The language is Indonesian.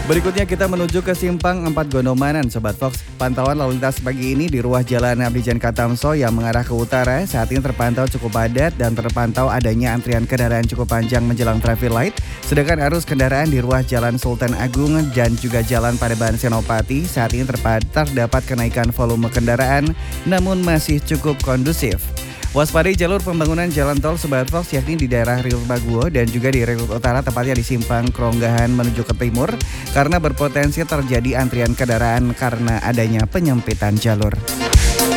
Berikutnya kita menuju ke Simpang 4 Gondomanan, Sobat Fox. Pantauan lalu lintas pagi ini di ruas Jalan Abdijan Katamso yang mengarah ke utara saat ini terpantau cukup padat dan terpantau adanya antrian kendaraan cukup panjang menjelang traffic light. Sedangkan arus kendaraan di ruas Jalan Sultan Agung dan juga Jalan Pademangan Senopati saat ini terdapat kenaikan volume kendaraan namun masih cukup kondusif. Waspadai jalur pembangunan jalan tol Sobat Fox yakni di daerah Rekrut Baguo dan juga di Rekrut Utara tepatnya di Simpang Keronggahan menuju ke timur karena berpotensi terjadi antrian kendaraan karena adanya penyempitan jalur.